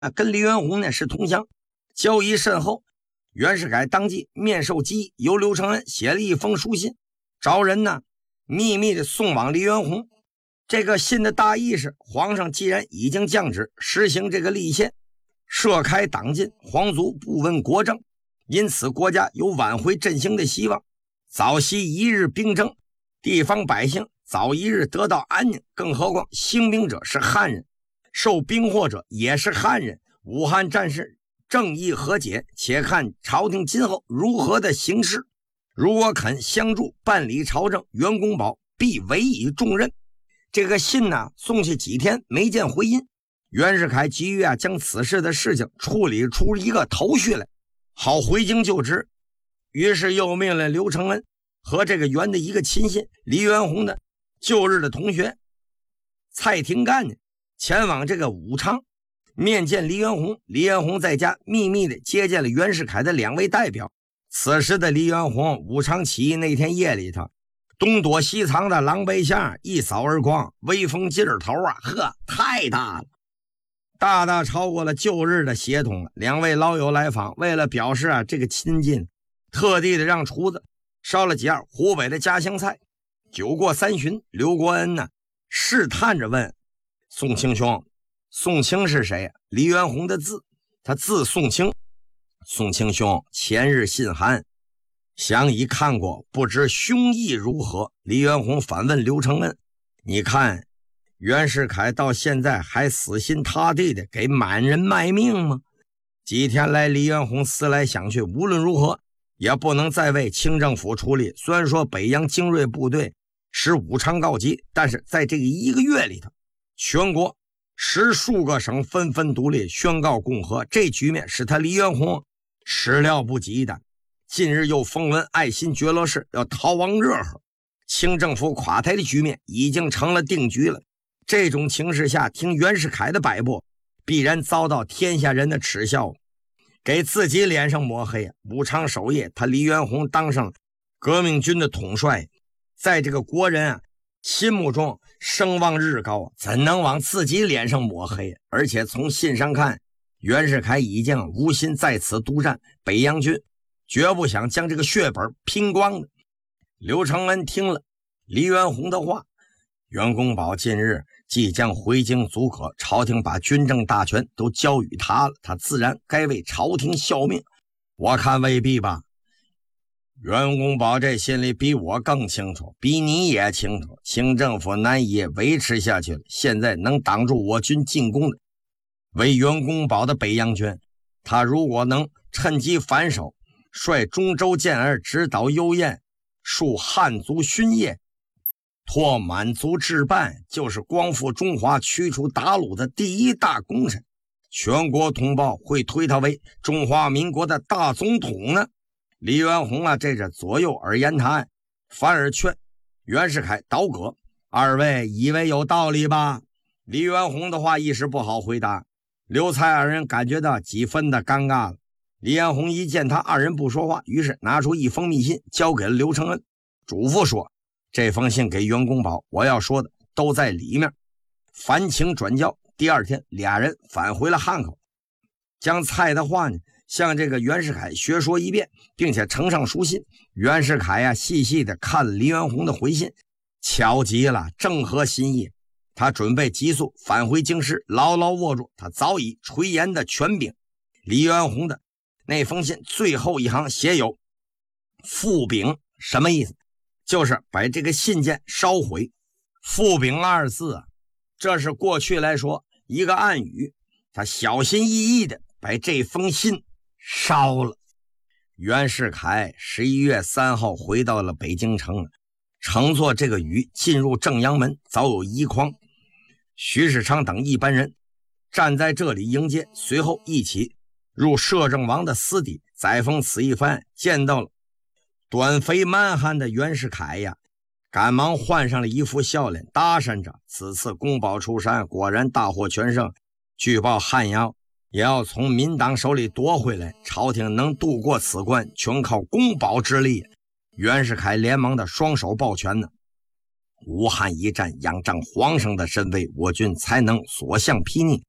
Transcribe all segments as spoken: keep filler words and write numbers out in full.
跟李元洪呢是同乡，交谊甚厚。袁世凯当即面授机宜，由刘承恩写了一封书信，找人呢秘密的送往李元洪。这个信的大意是，皇上既然已经降旨实行这个立宪，设开党禁，皇族不问国政，因此国家有挽回振兴的希望，早夕一日兵争，地方百姓早一日得到安宁。更何况兴兵者是汉人，受兵祸者也是汉人，武汉战事正义和解，且看朝廷今后如何的行事。如果肯相助办理朝政，袁公宝必委以重任。这个信呢送去几天没见回音，袁世凯急于啊将此事的事情处理出一个头绪来，好回京就职。于是又命令刘承恩和这个袁的一个亲信黎元洪的旧日的同学蔡廷干呢，前往这个武昌面见黎元洪。黎元洪在家秘密的接见了袁世凯的两位代表。此时的黎元洪武昌起义那天夜里头，东躲西藏的狼狈相一扫而光，威风劲儿头啊，呵，太大了，大大超过了旧日的协同了。两位老友来访，为了表示啊这个亲近，特地的让厨子烧了几样湖北的家乡菜。酒过三巡，刘国恩呢试探着问宋清兄，宋清是谁？黎元洪的字，他字宋清。宋清兄前日信函，想已看过，不知胸意如何？黎元洪反问刘承恩，你看袁世凯到现在还死心塌地的给满人卖命吗？几天来黎元洪思来想去，无论如何也不能再为清政府出力。虽然说北洋精锐部队使武昌告急，但是在这个一个月里头，全国十数个省纷纷独立宣告共和，这局面使他黎元洪始料不及的。近日又风闻爱新觉罗氏要逃亡热河，清政府垮台的局面已经成了定局了。这种情势下，听袁世凯的摆布，必然遭到天下人的耻笑，给自己脸上抹黑。武昌首夜，他黎元洪当上革命军的统帅，在这个国人啊心目中声望日高，怎能往自己脸上抹黑？而且从信上看，袁世凯已经无心在此独占，北洋军绝不想将这个血本拼光的。刘承恩听了黎元洪的话，袁公宝近日即将回京足可，朝廷把军政大权都交予他了，他自然该为朝廷效命。我看未必吧。袁公宝这心里比我更清楚，比你也清楚，清政府难以维持下去了。现在能挡住我军进攻的为袁公宝的北洋军，他如果能趁机反手，率中州健儿直捣幽燕，树汉族勋业，托满族置办，就是光复中华驱除鞑虏的第一大功臣。全国同胞会推他为中华民国的大总统呢。黎元洪啊，这是左右而言他，反而劝袁世凯倒戈。二位以为有道理吧？黎元洪的话一时不好回答，刘蔡二人感觉到几分的尴尬了。黎元洪一见他二人不说话，于是拿出一封密信交给了刘承恩，嘱咐说，这封信给袁公宝，我要说的都在里面，烦请转交。第二天俩人返回了汉口，将蔡的话呢向这个袁世凯学说一遍，并且呈上书信。袁世凯呀、啊、细细的看了黎元洪的回信，巧极了，正合心意。他准备急速返回京师，牢牢握住他早已垂涎的权柄。黎元洪的那封信最后一行写有复柄，什么意思？就是把这个信件烧毁。复柄二字啊，这是过去来说一个暗语，他小心翼翼的把这封信烧了。袁世凯十一月三号回到了北京城，乘坐这个雨进入正阳门，早有一匡、徐世昌等一班人站在这里迎接，随后一起入摄政王的私邸。载沣此一番见到了短肥蛮汉的袁世凯呀，赶忙换上了一副笑脸，搭讪着此次公保出山，果然大获全胜，据报汉阳也要从民党手里夺回来，朝廷能渡过此关全靠公保之力。袁世凯连忙的双手抱拳呢，武汉一战仰仗皇上的身威，我军才能所向披靡，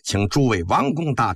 请诸位王公大